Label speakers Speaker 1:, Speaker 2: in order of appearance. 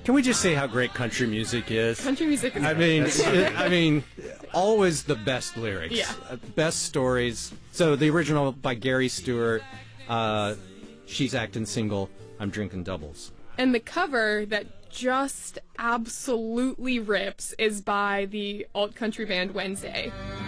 Speaker 1: Can we just say how great country music is?
Speaker 2: Country music is
Speaker 1: I mean, always the best lyrics.
Speaker 2: Yeah.
Speaker 1: Best stories. So the original by Gary Stewart, She's Acting Single, I'm Drinking Doubles.
Speaker 2: And the cover that just absolutely rips is by the alt country band Wednesday.